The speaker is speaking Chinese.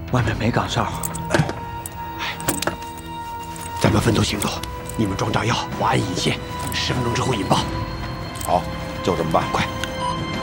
外面没岗哨。 咱们分头行动，你们装炸药，我安引线，10分钟之后引爆。 好，就这么办， 快！